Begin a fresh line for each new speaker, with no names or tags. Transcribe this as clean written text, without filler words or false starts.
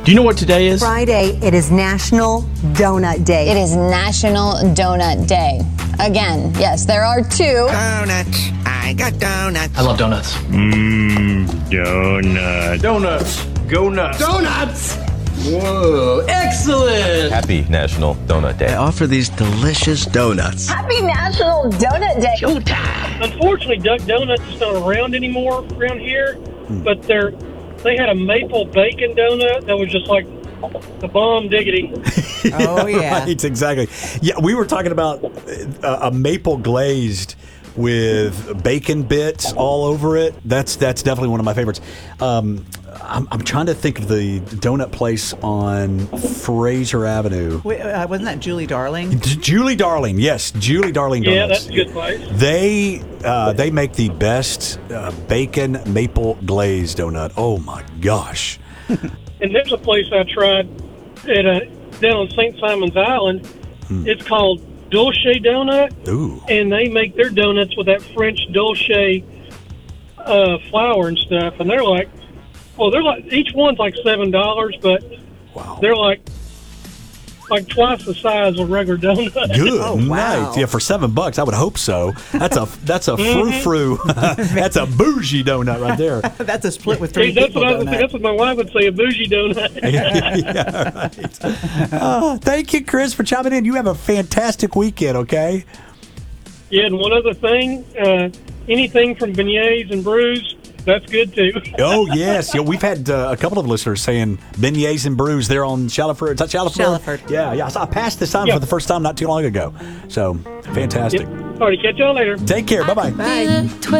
Do you know what today is?
Friday, it is National Donut Day.
It is National Donut Day. Again, yes, there are two.
Donuts. I got donuts.
I love donuts.
Donuts.
Donuts. Go nuts.
Donuts!
Whoa, excellent.
Happy National Donut Day.
I offer these delicious donuts.
Happy National Donut Day.
Unfortunately, Duck Donuts is not around anymore around here, but they had a maple bacon donut that was just like the bomb diggity.
Oh, yeah.
Right, exactly. Yeah, we were talking about a maple glazed with bacon bits all over it. That's definitely one of my favorites. I'm trying to think of the donut place on Fraser Avenue.
Wait, wasn't that Julie Darling?
Julie Darling, yes, Julie Darling Donuts.
Yeah, that's a good place.
They make the best bacon maple glazed donut. Oh my gosh!
And there's a place I tried down on St. Simon's Island. It's called Dulce Donut.
Ooh.
And they make their donuts with that French Dulce flour and stuff. And they're like each one's like $7, but
Wow.
they're like twice the size of a regular donut.
Good,
Oh, wow.
nice. Yeah, for $7, I would hope so. That's a frou-frou. That's a bougie donut right there.
That's a split with
Hey,
three people donut.
that's what my wife would say, a bougie donut.
Yeah, right. Thank you, Chris, for chiming in. You have a fantastic weekend, okay?
Yeah, and one other thing, anything from beignets and brews, that's good too.
Oh, yes. Yeah, we've had a couple of listeners saying beignets and brews there on Shallowford. Is that Shallowford?
Shallowford.
Yeah. I passed this sign
Yeah.
for the first time not too long ago. So, fantastic.
All right, catch y'all later.
Take care. Bye-bye.
Bye.